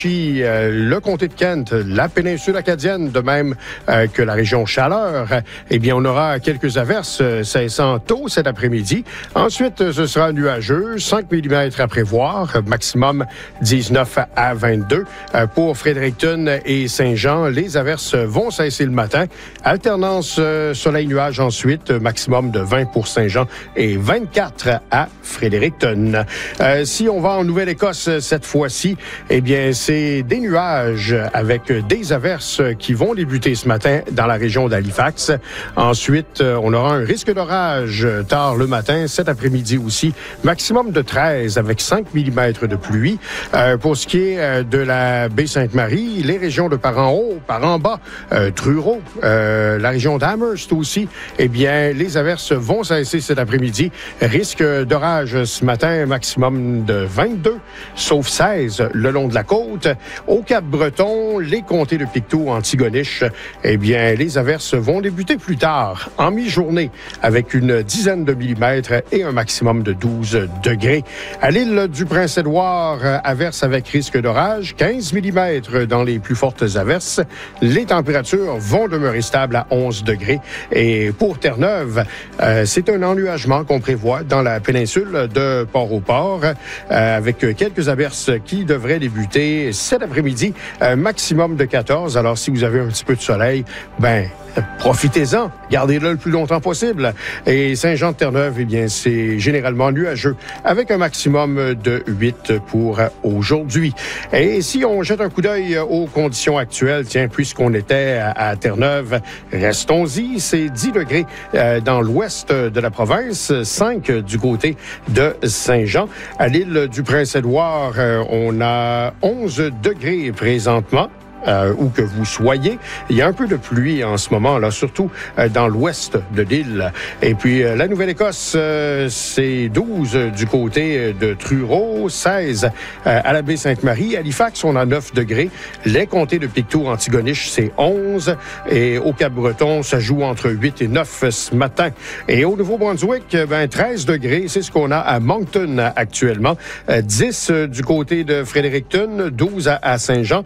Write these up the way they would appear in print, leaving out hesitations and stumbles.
Puis, le comté de Kent, la péninsule acadienne, de même que la région Chaleur, eh bien, on aura quelques averses cessant tôt cet après-midi. Ensuite, ce sera nuageux, 5 mm à prévoir, maximum 19 à 22. Pour Fredericton et Saint-Jean, les averses vont cesser le matin. Alternance soleil-nuage ensuite, maximum de 20 pour Saint-Jean et 24 à Fredericton. Si on va en Nouvelle-Écosse cette fois-ci, eh bien, c'est des nuages avec des averses qui vont débuter ce matin dans la région d'Halifax. Ensuite, on aura un risque d'orage tard le matin, cet après-midi aussi, maximum de 13 avec 5 mm de pluie. Pour ce qui est de la baie Sainte-Marie, les régions de Par-en-Haut, Par-en-Bas, Truro, la région d'Amherst aussi, eh bien, les averses vont cesser cet après-midi. Risque d'orage ce matin, maximum de 22, sauf 16 le long de la côte. Au Cap-Breton, les comtés de Pictou, Antigonish, eh bien, les averses vont débuter plus tard, en mi-journée, avec une dizaine de millimètres et un maximum de 12 degrés. À l'île du Prince-Édouard, averses avec risque d'orage, 15 mm dans les plus fortes averses. Les températures vont demeurer stables à 11 degrés. Et pour Terre-Neuve, c'est un ennuagement qu'on prévoit dans la péninsule de Port-au-Port, avec quelques averses qui devraient débuter cet après-midi, maximum de 14. Alors, si vous avez un petit peu de soleil, ben, profitez-en. Gardez-le le plus longtemps possible. Et Saint-Jean-de-Terre-Neuve, eh bien, c'est généralement nuageux, avec un maximum de 8 pour aujourd'hui. Et si on jette un coup d'œil aux conditions actuelles, tiens, puisqu'on était à Terre-Neuve, restons-y. C'est 10 degrés dans l'ouest de la province, 5 du côté de Saint-Jean. À l'île du Prince-Édouard, on a 11 degrés présentement. Où que vous soyez. Il y a un peu de pluie en ce moment, là, surtout dans l'ouest de l'île. Et puis, la Nouvelle-Écosse, c'est 12 du côté de Truro, 16 à la baie Sainte-Marie. Halifax, on a 9 degrés. Les comtés de Pictou, Antigonish, c'est 11. Et au Cap-Breton, ça joue entre 8 et 9 ce matin. Et au Nouveau-Brunswick, ben, 13 degrés, c'est ce qu'on a à Moncton actuellement. 10 du côté de Fredericton, 12 à Saint-Jean.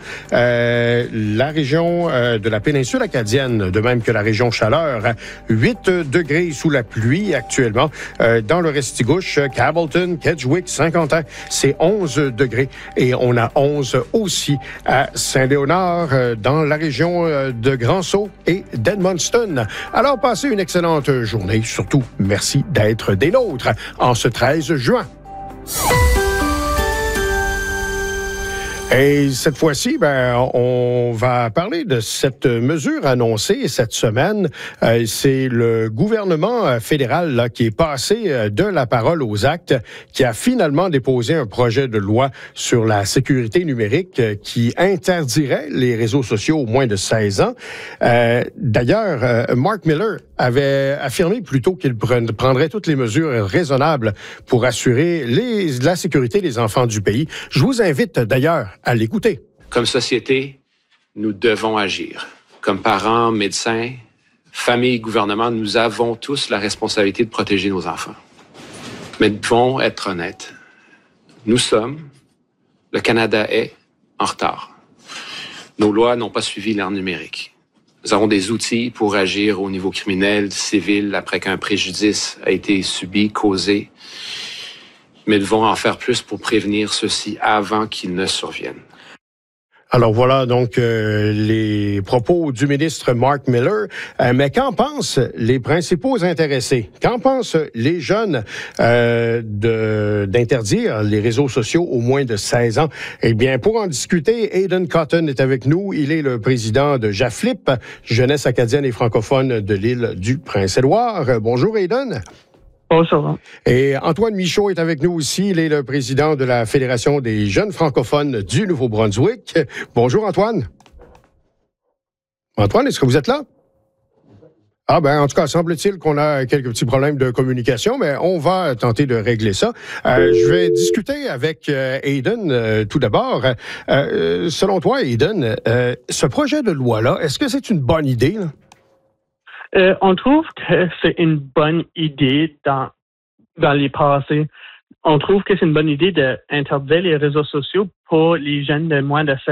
La région de la péninsule acadienne, de même que la région Chaleur, 8 degrés sous la pluie actuellement. Dans le Restigouche, Campbellton, Kedgwick, Saint-Quentin, c'est 11 degrés. Et on a 11 aussi à Saint-Léonard, dans la région de Grand-Sault et d'Edmundston. Alors, passez une excellente journée. Surtout, merci d'être des nôtres en ce 13 juin. Et cette fois-ci, ben, on va parler de cette mesure annoncée cette semaine. C'est le gouvernement fédéral là, qui est passé de la parole aux actes, qui a finalement déposé un projet de loi sur la sécurité numérique qui interdirait les réseaux sociaux aux moins de 16 ans. D'ailleurs, Mark Miller avait affirmé plus tôt qu'il prendrait toutes les mesures raisonnables pour assurer la sécurité des enfants du pays. Je vous invite d'ailleurs à l'écouter. Comme société, nous devons agir. Comme parents, médecins, familles, gouvernements, nous avons tous la responsabilité de protéger nos enfants. Mais nous devons être honnêtes. Nous sommes, le Canada est en retard. Nos lois n'ont pas suivi l'ère numérique. Nous avons des outils pour agir au niveau criminel, civil, après qu'un préjudice a été subi, causé. Mais nous devons en faire plus pour prévenir ceci avant qu'il ne survienne. Alors voilà donc les propos du ministre Mark Miller. Mais qu'en pensent les principaux intéressés? Qu'en pensent les jeunes d'interdire les réseaux sociaux aux moins de 16 ans? Eh bien, pour en discuter, Aidan Cotton est avec nous. Il est le président de JAFLIP, Jeunesse acadienne et francophone de l'île du Prince-Édouard. Bonjour Aidan. Bonjour. Et Antoine Michaud est avec nous aussi. Il est le président de la Fédération des jeunes francophones du Nouveau-Brunswick. Bonjour Antoine. Antoine, est-ce que vous êtes là? Ah ben, en tout cas, semble-t-il qu'on a quelques petits problèmes de communication, mais on va tenter de régler ça. Je vais discuter avec Aidan tout d'abord. Selon toi, Aidan, ce projet de loi-là, est-ce que c'est une bonne idée, là? On trouve que c'est une bonne idée dans les passés. On trouve que c'est une bonne idée d'interdire les réseaux sociaux pour les jeunes de moins de 16